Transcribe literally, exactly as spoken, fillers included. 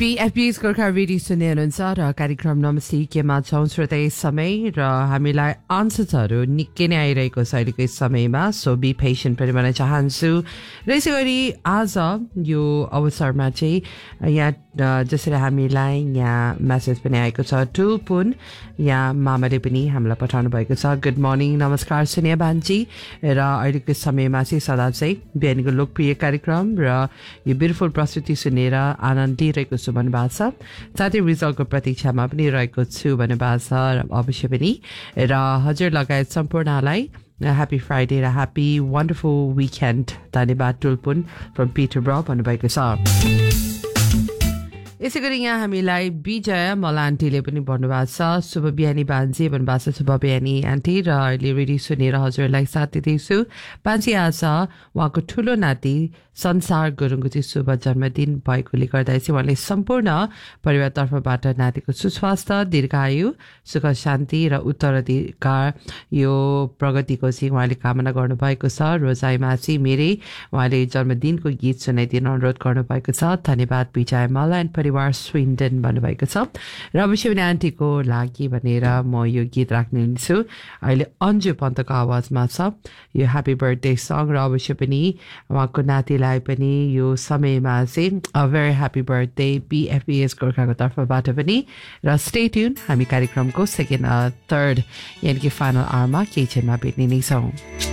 बीएफपीएस Gorkha radio सुन्दै हुनुहुन्छ र कार्यक्रम नमस्ते केमा छौँ श्रोता यस समय र हामीलाई आन्सर्सहरू निकै नै आइरहेको छ अहिलेको यस समयमा सो बी पेसेन्ट पनि भन्न चाहन्छु र यसै गरी आज यो अवसरमा चाहिँ यहाँ जसरी हामीलाई यहाँ मेसेज पनि आएको छ टुलपुन यहाँ मामाले पनि हामीलाई पठाउनु भएको छ गुड मर्निङ नमस्कार सोनिया भान्जी र अहिलेको समयमा चाहिँ सदा चाहिँ बिहानीको लोकप्रिय कार्यक्रम र यो ब्युटिफुल प्रस्तुति सुनेर आनन्द लिइरहेको छु भन्नुभएको छ साथै रिजल्टको प्रतीक्षामा पनि रहेको छु भन्नुभएको छ र अवश्य पनि र हजुर लगायत सम्पूर्णलाई ह्याप्पी फ्राइडे र ह्याप्पी वन्डरफुल विकेन्ड धन्यवाद टुलपुन फ्रम पिटरब्रो भन्नुभएको छ यसै गरी यहाँ हामीलाई विजय मला आन्टीले पनि भन्नुभएको छ शुभ बिहानी बान्जी भन्नुभएको छ शुभ बिहानी आन्टी र अहिले रेडियो सुनेर हजुरलाई साथ दिँदैछु बान्जी आज उहाँको ठुलो नाति संसार गुरुङको चाहिँ शुभ जन्मदिन भएकोले गर्दा चाहिँ उहाँले सम्पूर्ण परिवारतर्फबाट नातिको सुस्वास्थ्य दीर्घायु सुख शान्ति र उत्तराधिकार यो प्रगतिको चाहिँ उहाँले कामना गर्नुभएको छ रोजाइमा चाहिँ मेरै उहाँले जन्मदिनको गीत सुनाइदिन अनुरोध गर्नुभएको छ धन्यवाद विजय मला एन्ड परिवार स्विन्डन भन्नुभएको छ र अवश्य पनि आन्टीको लागि भनेर म यो गीत राख्ने छु अहिले अन्जु पन्तको आवाजमा छ यो ह्याप्पी बर्थडे सङ र अवश्य पनि उहाँको नातिलाई पनि यो समयमा चाहिँ अ भेरी ह्याप्पी बर्थडे बीएफपीएस गोर्खाको तर्फबाट पनि र स्टे ट्युन हामी कार्यक्रमको सेकेन्ड थर्ड यानि कि फाइनल आवरमा केही क्षणमा भेट्ने नै छौँ